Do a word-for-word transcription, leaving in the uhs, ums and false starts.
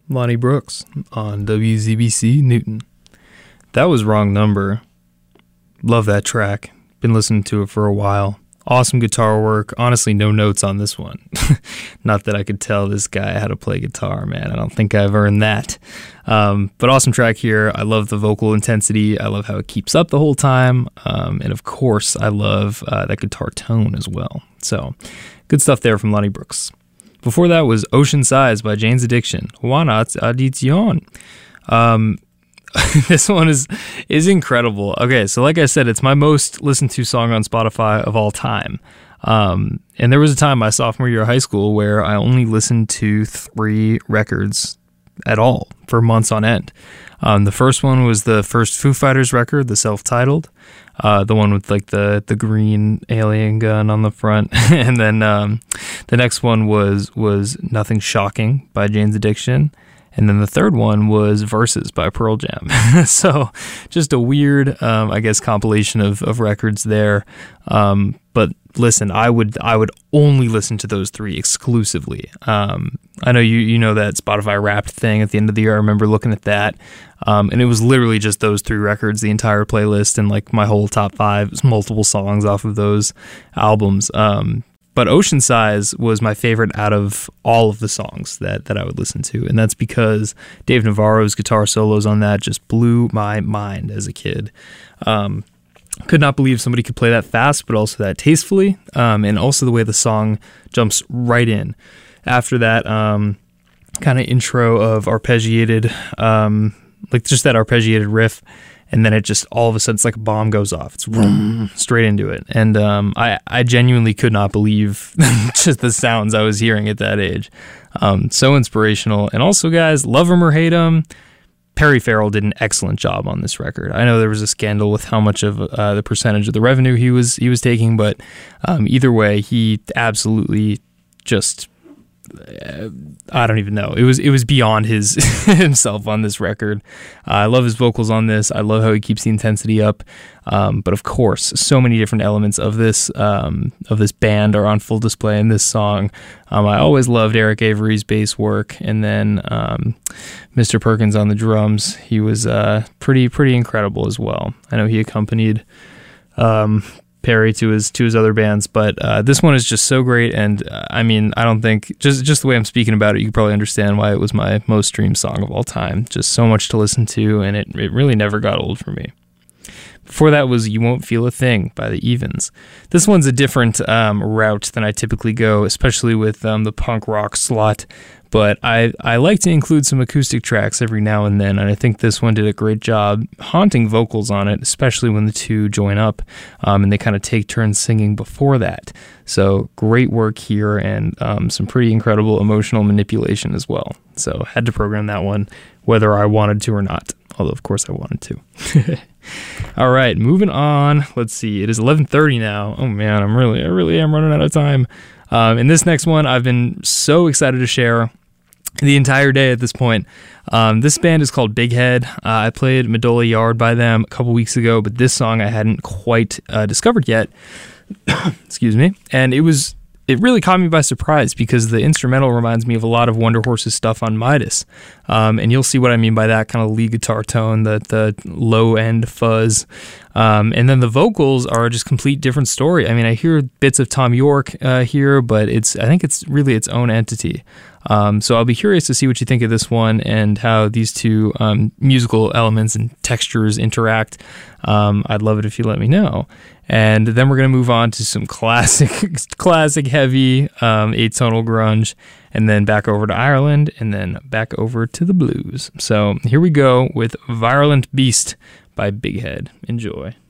Lonnie Brooks on W Z B C Newton. That was Wrong Number. Love that track. Been listening to it for a while. Awesome guitar work. Honestly, no notes on this one. Not that I could tell this guy how to play guitar, man. I don't think I've earned that. Um, but awesome track here. I love the vocal intensity. I love how it keeps up the whole time. Um, and of course, I love uh, that guitar tone as well. So, good stuff there from Lonnie Brooks. Before that was Ocean Size by Jane's Addiction. Juana Addition. Um, this one is is incredible. Okay, so like I said, it's my most listened to song on Spotify of all time. Um, and there was a time my sophomore year of high school where I only listened to three records at all for months on end. Um, the first one was the first Foo Fighters record, the self-titled, uh, the one with like the the green alien gun on the front, and then um, the next one was was Nothing Shocking by Jane's Addiction. And then the third one was Versus by Pearl Jam. So just a weird, um, I guess, compilation of, of records there. Um, but listen, I would I would only listen to those three exclusively. Um, I know you you know that Spotify Wrapped thing at the end of the year. I remember looking at that. Um, and it was literally just those three records, the entire playlist, and like my whole top five, multiple songs off of those albums. Um But Ocean Size was my favorite out of all of the songs that, that I would listen to. And that's because Dave Navarro's guitar solos on that just blew my mind as a kid. Um, could not believe somebody could play that fast, but also that tastefully. Um, and also the way the song jumps right in. After that um, kind of intro of arpeggiated, um, like just that arpeggiated riff. And then it just, all of a sudden, it's like a bomb goes off. It's vroom, straight into it. And um, I, I genuinely could not believe just the sounds I was hearing at that age. Um, so inspirational. And also, guys, love him or hate him, Perry Farrell did an excellent job on this record. I know there was a scandal with how much of uh, the percentage of the revenue he was he was taking, but um, either way, he absolutely just... I don't even know. It was it was beyond his himself on this record. Uh, I love his vocals on this. I love how he keeps the intensity up. Um, but of course, so many different elements of this um, of this band are on full display in this song. Um, I always loved Eric Avery's bass work, and then um, Mister Perkins on the drums. He was uh, pretty pretty incredible as well. I know he accompanied Um, Perry to his to his other bands, but uh, this one is just so great, and uh, I mean, I don't think just just the way I'm speaking about it, you can probably understand why it was my most streamed song of all time. Just so much to listen to, and it it really never got old for me. Before that was You Won't Feel a Thing by the Evens. This one's a different um, route than I typically go, especially with um, the punk rock slot. But I, I like to include some acoustic tracks every now and then, and I think this one did a great job haunting vocals on it, especially when the two join up, um, and they kind of take turns singing before that. So great work here, and um, some pretty incredible emotional manipulation as well. So had to program that one, whether I wanted to or not, although of course I wanted to. All right, moving on. Let's see. It is eleven thirty now. Oh man, I'm really, I really am running out of time. Um, and this next one, I've been so excited to share the entire day at this point. Um, this band is called Big Head. Uh, I played Medola Yard by them a couple weeks ago, but this song I hadn't quite uh, discovered yet. Excuse me. And it was, it really caught me by surprise because the instrumental reminds me of a lot of Wonder Horse's stuff on Midas. Um, and you'll see what I mean by that kind of lead guitar tone, the, the low end fuzz. Um, and then the vocals are just complete different story. I mean, I hear bits of Tom York uh, here, but it's, I think it's really its own entity. Um, so I'll be curious to see what you think of this one and how these two um, musical elements and textures interact. Um, I'd love it if you let me know. And then we're going to move on to some classic, classic heavy um, atonal grunge, and then back over to Ireland, and then back over to the blues. So here we go with Virulent Beast by Big Head. Enjoy.